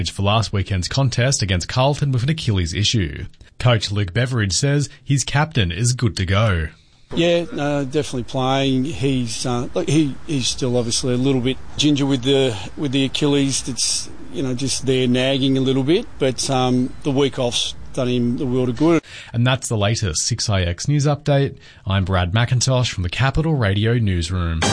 for last weekend's contest against Carlton with an Achilles issue. Coach Luke Beveridge says his captain is good to go. Yeah, definitely playing. He's still obviously a little bit ginger with the Achilles. It's just there nagging a little bit, but the week off's done him the world of good. And that's the latest 6IX News Update. I'm Brad McIntosh from the Capital Radio Newsroom.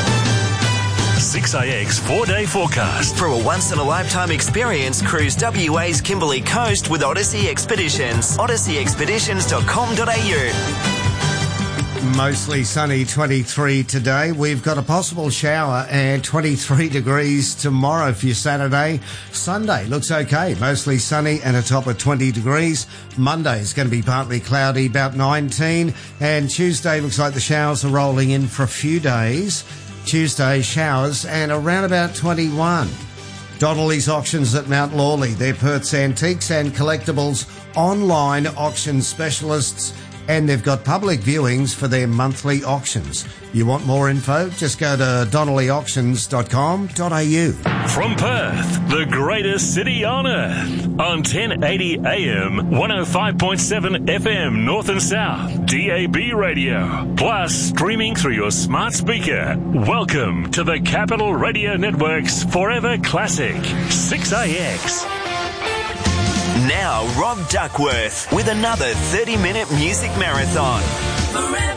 6IX 4-day forecast. For a once-in-a-lifetime experience, cruise WA's Kimberley Coast with Odyssey Expeditions. odysseyexpeditions.com.au. Mostly sunny, 23 today. We've got a possible shower and 23 degrees tomorrow for your Saturday. Sunday looks okay, mostly sunny and a top of 20 degrees. Monday is going to be partly cloudy, about 19. And Tuesday looks like the showers are rolling in for a few days. Tuesday, showers and around about 21. Donnelly's Auctions at Mount Lawley. They're Perth's antiques and collectibles online auction specialists, and they've got public viewings for their monthly auctions. You want more info? Just go to donnellyauctions.com.au. From Perth, the greatest city on earth, on 1080 AM, 105.7 FM North and South, DAB radio, plus streaming through your smart speaker. Welcome to the Capital Radio Network's Forever Classic, 6IX. Now, Rob Duckworth with another 30-minute music marathon.